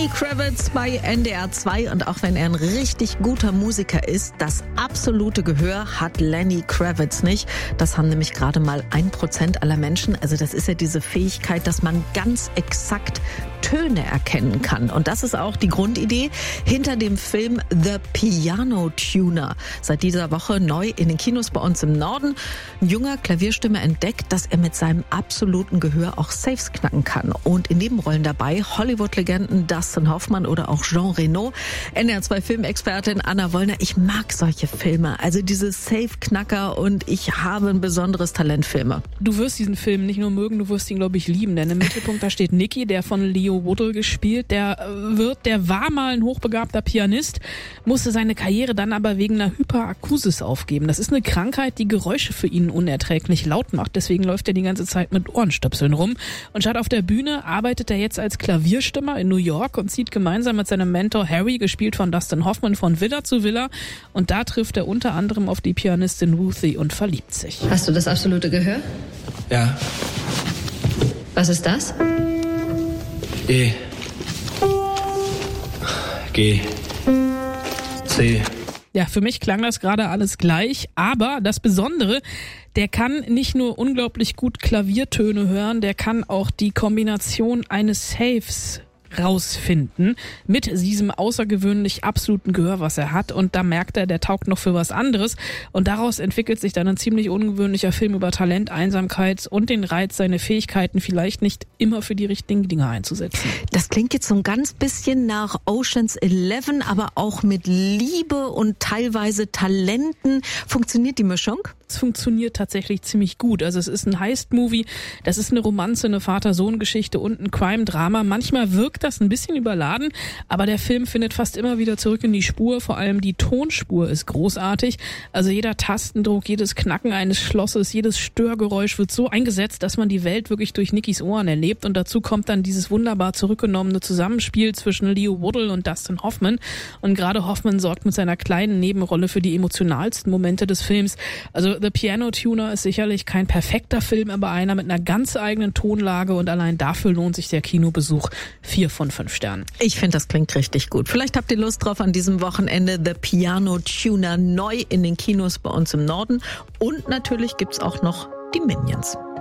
Lenny Kravitz bei NDR 2 und auch wenn er ein richtig guter Musiker ist, das absolute Gehör hat Lenny Kravitz nicht. Das haben nämlich gerade mal 1% aller Menschen. Also das ist ja diese Fähigkeit, dass man ganz exakt Töne erkennen kann. Und das ist auch die Grundidee hinter dem Film The Piano Tuner. Seit dieser Woche neu in den Kinos bei uns im Norden. Ein junger Klavierstimmer entdeckt, dass er mit seinem absoluten Gehör auch Safes knacken kann. Und in Nebenrollen dabei Hollywood-Legenden Dustin Hoffmann oder auch Jean Reno. NDR 2 Filmexpertin Anna Wollner. Ich mag solche Filme. Also diese Safe-Knacker und ich habe ein besonderes Talent Filme. Du wirst diesen Film nicht nur mögen, du wirst ihn, glaube ich, lieben. Denn im Mittelpunkt, da steht Nicky, der von Leo Woodle gespielt. Der war mal ein hochbegabter Pianist, musste seine Karriere dann aber wegen einer Hyperakusis aufgeben. Das ist eine Krankheit, die Geräusche für ihn unerträglich laut macht. Deswegen läuft er die ganze Zeit mit Ohrenstöpseln rum. Und statt auf der Bühne arbeitet er jetzt als Klavierstimmer in New York und zieht gemeinsam mit seinem Mentor Harry, gespielt von Dustin Hoffmann, von Villa zu Villa. Und da trifft er unter anderem auf die Pianistin Ruthie und verliebt sich. Hast du das absolute Gehör? Ja. Was ist das? E. G. C. Ja, für mich klang das gerade alles gleich, aber das Besondere, der kann nicht nur unglaublich gut Klaviertöne hören, der kann auch die Kombination eines Safes rausfinden mit diesem außergewöhnlich absoluten Gehör, was er hat, und da merkt er, der taugt noch für was anderes und daraus entwickelt sich dann ein ziemlich ungewöhnlicher Film über Talent, Einsamkeit und den Reiz, seine Fähigkeiten vielleicht nicht immer für die richtigen Dinge einzusetzen. Das klingt jetzt so ein ganz bisschen nach Ocean's 11, aber auch mit Liebe und teilweise Talenten. Funktioniert die Mischung? Es funktioniert tatsächlich ziemlich gut. Also es ist ein Heist-Movie, das ist eine Romanze, eine Vater-Sohn-Geschichte und ein Crime-Drama. Manchmal wirkt das ein bisschen überladen, aber der Film findet fast immer wieder zurück in die Spur. Vor allem die Tonspur ist großartig. Also jeder Tastendruck, jedes Knacken eines Schlosses, jedes Störgeräusch wird so eingesetzt, dass man die Welt wirklich durch Nickys Ohren erlebt. Und dazu kommt dann dieses wunderbar zurückgenommene Zusammenspiel zwischen Leo Woodle und Dustin Hoffmann. Und gerade Hoffmann sorgt mit seiner kleinen Nebenrolle für die emotionalsten Momente des Films. Also The Piano Tuner ist sicherlich kein perfekter Film, aber einer mit einer ganz eigenen Tonlage und allein dafür lohnt sich der Kinobesuch. 4 von 5 Sternen. Ich finde, das klingt richtig gut. Vielleicht habt ihr Lust drauf an diesem Wochenende. The Piano Tuner neu in den Kinos bei uns im Norden. Und natürlich gibt's auch noch die Minions.